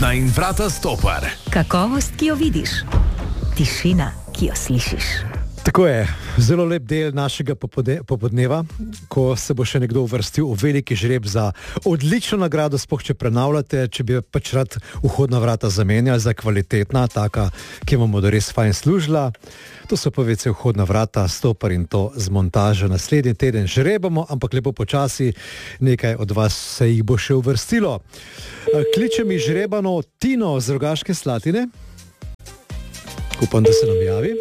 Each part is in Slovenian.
okna in vrata Stopar. Kakovost, ki jo vidiš. Tišina, ki jo slišiš. Tako je, zelo lep del našega popodneva, ko se bo še nekdo uvrstil v veliki žreb za odlično nagrado, sploh če prenavljate, če bi pač rad vhodna vrata zamenjali za kvalitetna, taka, ki vam bodo res fajn služila. To so PVC vhodna vrata Stopar in to z montažo. Naslednji teden žrebamo, ampak lepo počasi, nekaj od vas se jih bo še uvrstilo. Kliče mi žrebano Tino z Rogaške Slatine. Upam, da se nam javi.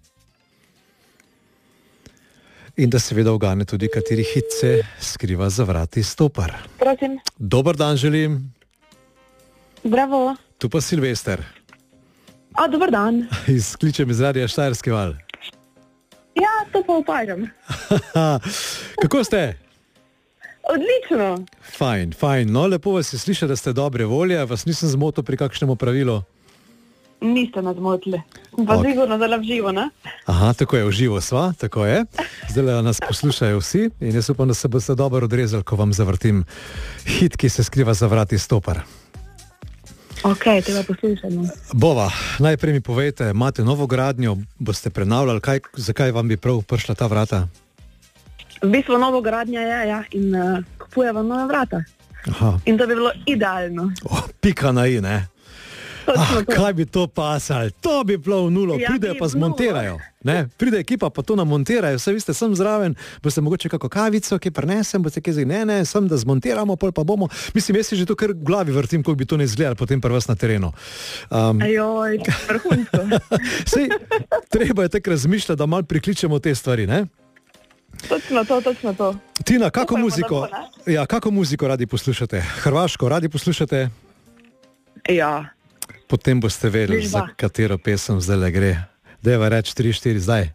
In da seveda ugane tudi, kateri hit se skriva za vrati Stopar. Prosim. Dober dan želim. Bravo. Tu pa Silvester. Dober dan. Kličem iz radia Štajerski val. Ja, to pa opažam. Kako ste? Odlično. Fajn. No, lepo vas je slišati, da ste dobre volje. Vas nisem zmotil pri kakšnemu pravilu? Niste nas zmotili. Pa sigurno zelo v živo, ne? Aha, tako je, v živo sva, tako je. Zdaj nas poslušajo vsi in jaz upam, da se boste dobro odrezali, ko vam zavrtim hit, ki se skriva za vrati Stopar. Ok, tega poslušamo. Bova, najprej mi povejte, imate novo gradnjo, boste prenavljali, zakaj vam bi prav prišla ta vrata? V bistvu novo gradnja je, ja, in kupujemo nove vrata. Aha. In to bi bilo idealno. Pika na i, ne? Kaj bi to pasali? To bi bilo v nulo, pridejo pa zmontirajo. Ne? Pride ekipa, pa to namontirajo, vse vi ste sem zraven, boste mogoče kako kavico, ki prinesem, boste kaj zdaj, ne, sem da zmontiramo, pol pa bomo. Mislim, jaz si že to kar v glavi vrtim, koliko bi to ne izgledalo potem pri vas na terenu. Ajoj, vrhunsko. Sej, treba je tako razmišljati, da malo prikličemo te stvari, ne? Točno to. Tina, kako muziko radi poslušate? Hrvaško radi poslušate? Ja. Potem boste vedeli, za katero pesem zdaj gre. Dajva reči 3-4 zdaj.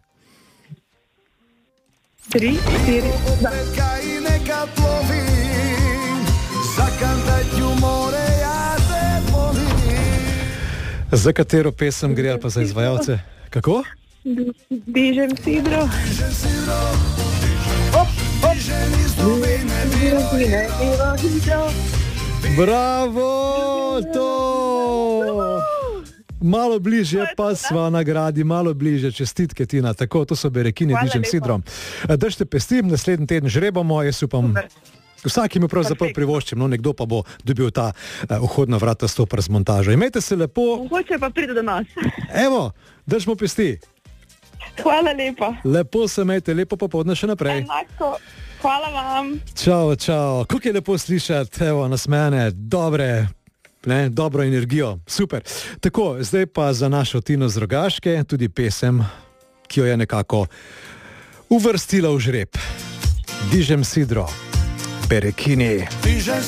3-4, da. Za katero pesem gre ali pa za izvajalce? Kako? Dižem sidro. Bravo, to! Malo bliže pa sva nagradi, malo bliže, čestitke Tina, tako, to so berekini Dižem sidrom. Držite pesti, naslednji teden žrebamo, jaz upam, vsak mi pravzaprav privoščim, no nekdo pa bo dobil ta vhodna vrata Stopar z montažo. Imejte se lepo. Mogoče pa pride do nas. Evo, držimo pesti. Hvala lepa. Lepo se imejte, lepo popoldne še naprej. Enako. Hvala vam. Čau. Kako je lepo slišati, evo, nasmejane, dobro energijo, super. Tako, zdaj pa za našo Tino z Rogaške, tudi pesem, ki jo je nekako uvrstila v žreb. Dižem sidro, berekini.